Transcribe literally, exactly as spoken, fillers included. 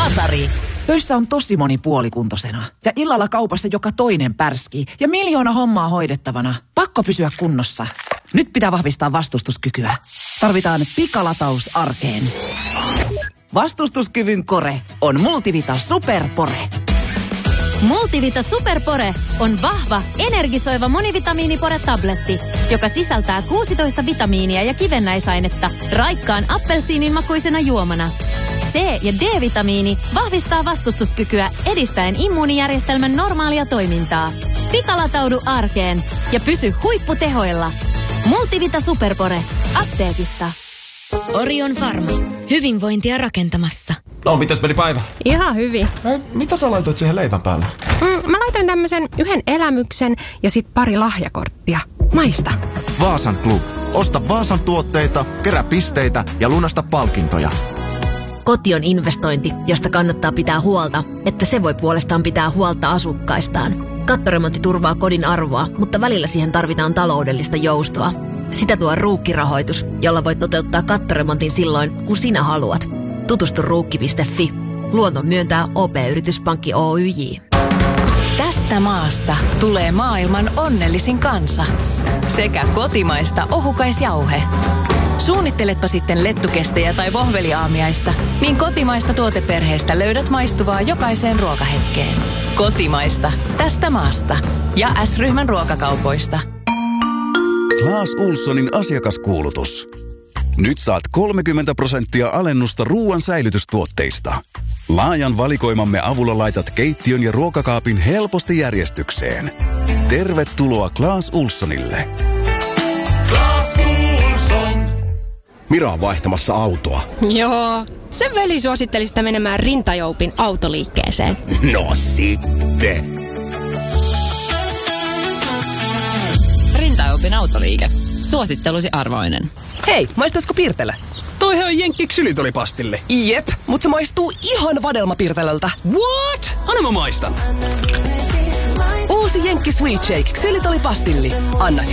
Kasari. Töissä on tosi moni puolikuntoisena ja illalla kaupassa joka toinen pärskii ja miljoona hommaa hoidettavana. Pakko pysyä kunnossa. Nyt pitää vahvistaa vastustuskykyä. Tarvitaan pikalataus arkeen. Vastustuskyvyn kore on Multivita Superpore. Multivita Superpore on vahva, energisoiva monivitamiinipore-tabletti, joka sisältää kuusitoista vitamiinia ja kivennäisainetta raikkaan appelsiinin makuisena juomana. C- ja D-vitamiini vahvistaa vastustuskykyä edistäen immuunijärjestelmän normaalia toimintaa. Pikalataudu arkeen ja pysy huipputehoilla. Multivita Superpore. Apteekista. Orion Pharma. Hyvinvointia rakentamassa. No, mitäs meni päivä? Ihan hyvin. Äh, mitä sä laitoit siihen leivän päälle? Mm, mä laitoin tämmösen yhden elämyksen ja sit pari lahjakorttia. Maista. Vaasan Club. Osta Vaasan tuotteita, kerää pisteitä ja lunasta palkintoja. Koti on investointi, josta kannattaa pitää huolta, että se voi puolestaan pitää huolta asukkaistaan. Kattoremontti turvaa kodin arvoa, mutta välillä siihen tarvitaan taloudellista joustoa. Sitä tuo Ruukki-rahoitus, jolla voit toteuttaa kattoremontin silloin, kun sinä haluat. Tutustu ruukki piste fi. Luoton myöntää O P-yrityspankki Oyj. Tästä maasta tulee maailman onnellisin kansa. Sekä kotimaista ohukaisjauhe. Suunnitteletpa sitten lettukestejä tai vohveliaamiaista, niin kotimaista tuoteperheestä löydät maistuvaa jokaiseen ruokahetkeen. Kotimaista. Tästä maasta. Ja S-ryhmän ruokakaupoista. Clas Ohlsonin asiakaskuulutus. Nyt saat kolmekymmentä prosenttia alennusta ruoan säilytystuotteista. Laajan valikoimamme avulla laitat keittiön ja ruokakaapin helposti järjestykseen. Tervetuloa Clas Ohlsonille. Clas Ohlson. Mira on vaihtamassa autoa. Joo, sen veli suositteli sitä menemään Rintajoupin autoliikkeeseen. No sitten. Rintajoupin autoliike. Suosittelusi arvoinen. Hei, maistaisiko Pirtelä? Toihan on Jenkki ksylitolipastille. Jep, mutta se maistuu ihan vadelmapirtelöltä. What? Anna mä maistan. Uusi Jenkki Sweet Shake ksylitolipastilli. Anna